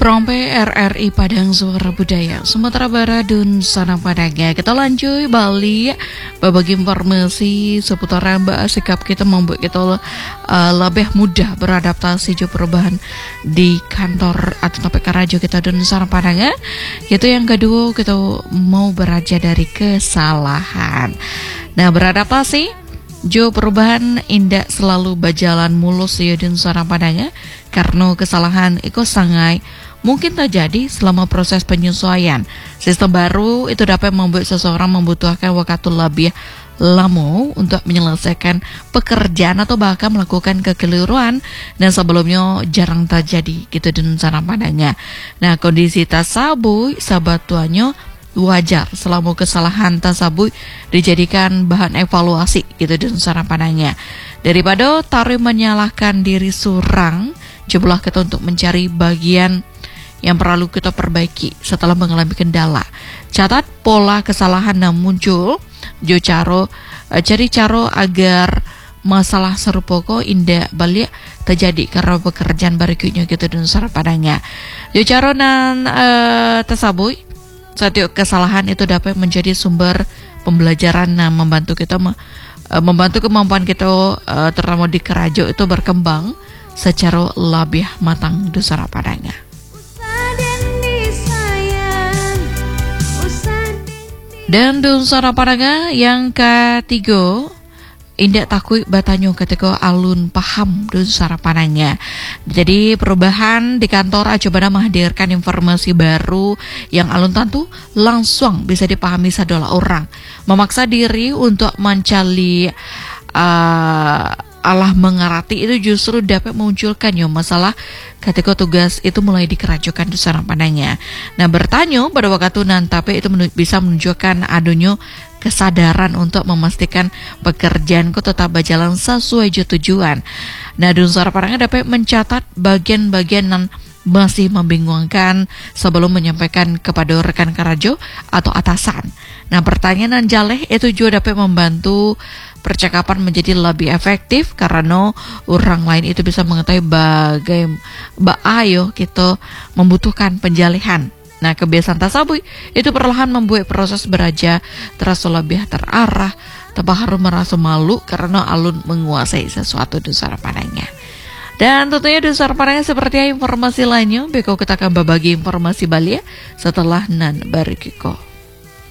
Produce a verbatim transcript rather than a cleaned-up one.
Prompe R R I Padang Suara Budaya Sumatera Barat dan Sana Padangnya. Kita lanjut Bali berbagi informasi seputar mbak sikap kita membuat kita uh, lebih mudah beradaptasi jo perubahan di kantor atau P K Rajo kita dan Sana Padangnya. Itu yang kedua, kita mau belajar dari kesalahan. Nah, beradaptasi jo perubahan indah selalu berjalan mulus ya dan Sana Padangnya, karena kesalahan itu sangat mungkin terjadi selama proses penyesuaian. Sistem baru itu dapat membuat seseorang membutuhkan waktu lebih lama untuk menyelesaikan pekerjaan atau bahkan melakukan kekeliruan dan sebelumnya jarang terjadi gitu dan Sana Padangnya. Nah, kondisi tersebut sahabat tuanya wajar selama kesalahan tersebut dijadikan bahan evaluasi gitu dan Sana Padangnya. Daripada taruh menyalahkan diri surang, cobalah kita untuk mencari bagian yang perlu kita perbaiki setelah mengalami kendala. Catat pola kesalahan yang muncul, jo caro cari caro agar masalah serupa kok indah balik terjadi karena pekerjaan berikutnya gitu dan Sana Padangnya. Jo caro nan uh, tersebut satu kesalahan itu dapat menjadi sumber pembelajaran yang membantu kita uh, membantu kemampuan kita uh, terutama di kerajo itu berkembang secara lebih matang di Sana Padangnya. Dan di Sana Padangnya yang ketiga, indak takut bertanya ketika alun paham di Sana Padangnya. Jadi perubahan di kantor coba menghadirkan informasi baru yang alun tentu langsung bisa dipahami sadola orang. Memaksa diri untuk mencari uh, Allah mengerti itu justru dapat memunculkan ya masalah ketika tugas itu mulai dikerajokan di Sana Padangnya. Nah, bertanya pada waktu nanti tapi itu menunj- bisa menunjukkan adanya kesadaran untuk memastikan pekerjaanku tetap berjalan sesuai tujuan. Nah, di Sana Padangnya dapat mencatat bagian-bagian yang masih membingungkan sebelum menyampaikan kepada rekan kerajo atau atasan. Nah, pertanyaan jaleh itu juga dapat membantu percakapan menjadi lebih efektif karena orang lain itu bisa mengetahui bagaimana ayo kita membutuhkan penjalihan. Nah, kebiasaan tersebut itu perlahan membuat proses beraja terasa lebih terarah tanpa harus merasa malu karena alun menguasai sesuatu di Sana Padangnya. Dan tentunya di Sana Padangnya seperti informasi lainnya, beko kita akan berbagi informasi Bali ya setelah nan barikiko.